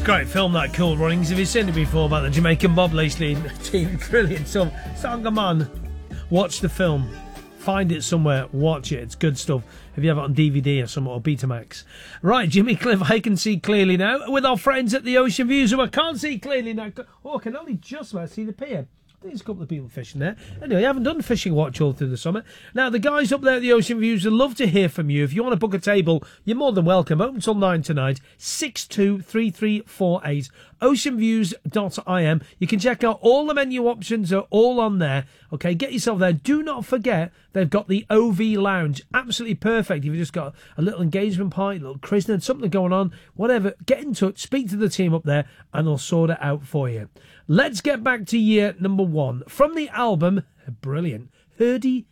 Great film, that Cool Runnings. Have you seen it before about the Jamaican bobsleigh team? Brilliant stuff. Sangaman. Watch the film. Find it somewhere. Watch it. It's good stuff. If you have it on DVD or something, or Betamax. Right, Jimmy Cliff, I can see clearly now. With our friends at the Ocean Views, who I can't see clearly now. Oh, I can only just about see the pier. I think there's a couple of people fishing there. Anyway, I haven't done Fishing Watch all through the summer. Now, the guys up there at the Ocean Views would love to hear from you. If you want to book a table, you're more than welcome. Open till 9 tonight. 623348. Oceanviews.im. You can check out all the menu options are all on there. Okay, get yourself there. Do not forget they've got the OV Lounge. Absolutely perfect. If you've just got a little engagement party, a little christening, something going on, whatever, get in touch, speak to the team up there, and they'll sort it out for you. Let's get back to year number 1. From the album, brilliant, Hurdy